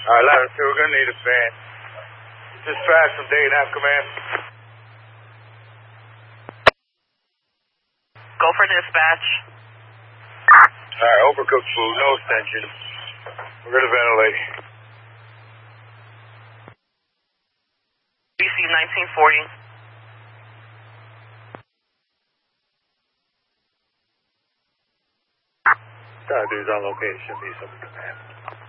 11-2, we're going to need a van. Dispatch from Dayton F, command. Go for dispatch. Alright, overcooked food, no extension. We're going to ventilate. BC 1940. Dude's on location, should be some command.